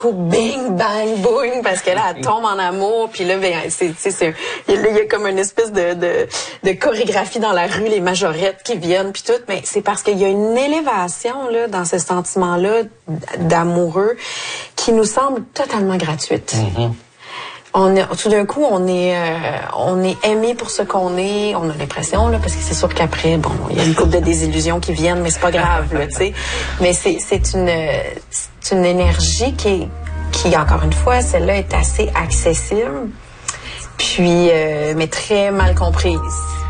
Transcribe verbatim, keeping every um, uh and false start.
bing, bang, boing, parce que là, elle tombe en amour, puis là, ben, c'est, c'est, c'est, il y a comme une espèce de, de, de chorégraphie dans la rue, les majorettes qui viennent, puis tout, mais c'est parce qu'il y a une élévation, là, dans ce sentiment-là d'amoureux qui nous semble totalement gratuite. Mm-hmm. On est, tout d'un coup, on est, euh, on est aimé pour ce qu'on est. On a l'impression, là, parce que c'est sûr qu'après, bon, il y a une couple de désillusions qui viennent, mais c'est pas grave, là, tu sais. Mais c'est, c'est une, c'est une énergie qui est, qui, encore une fois, celle-là est assez accessible, puis, euh, mais très mal comprise.